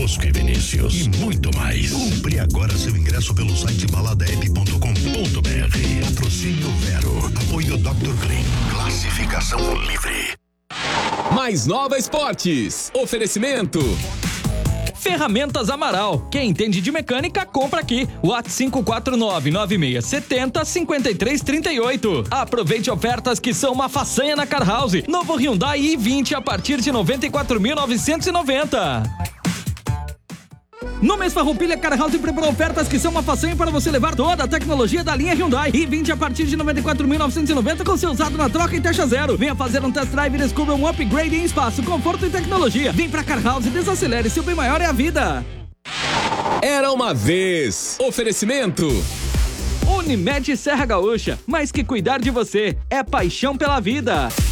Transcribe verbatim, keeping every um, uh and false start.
Bosco e Vinícius e muito mais. Compre agora seu ingresso pelo site balada app ponto com ponto br. Patrocínio Vero. Apoio doutor Clean. Classificação livre. Mais Nova Esportes. Oferecimento Ferramentas Amaral. Quem entende de mecânica, compra aqui. WhatsApp cinco quatro nove, nove seis sete zero, cinco três três oito. Aproveite ofertas que são uma façanha na Car House. Novo Hyundai i vinte a partir de noventa e quatro mil novecentos e noventa. No mês Farroupilha, Car House preparou ofertas que são uma façanha para você levar toda a tecnologia da linha Hyundai. i vinte a partir de noventa e quatro mil novecentos e noventa com seu usado na troca em taxa zero. Venha fazer um test drive e descubra um upgrade em espaço, conforto e tecnologia. Vem pra Car House e desacelere, seu bem maior é a vida. Era uma vez. Oferecimento Unimed Serra Gaúcha. Mais que cuidar de você, é paixão pela vida.